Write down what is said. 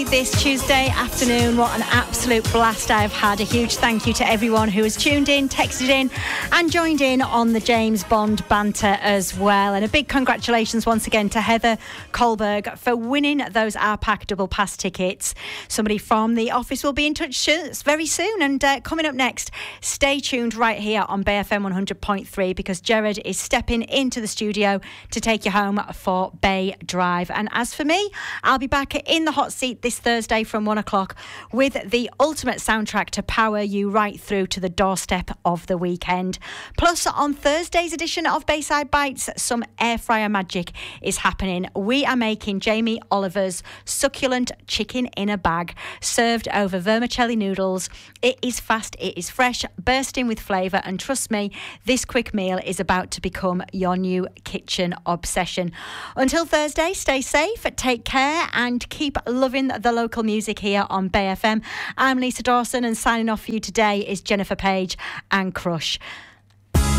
This Tuesday afternoon, what an absolute blast I've had. A huge thank you to everyone who has tuned in, texted in and joined in on the James Bond banter as well. And a big congratulations once again to Heather Kohlberg for winning those Our Pack double pass tickets. Somebody from the office will be in touch very soon. And coming up next, stay tuned right here on Bay FM 100.3 because Jared is stepping into the studio to take you home for Bay Drive. And as for me, I'll be back in the hot seat this Thursday from 1 o'clock with the ultimate soundtrack to power you right through to the doorstep of the weekend. Plus, on Thursday's edition of Bayside Bites, some air fryer magic is happening. We are making Jamie Oliver's succulent chicken in a bag, served over vermicelli noodles. It is fast, it is fresh, bursting with flavour, and trust me, this quick meal is about to become your new kitchen obsession. Until Thursday, stay safe, take care, and keep loving the local music here on Bay FM. I'm Lisa Dawson, and signing off for you today is Jennifer Page and Crush.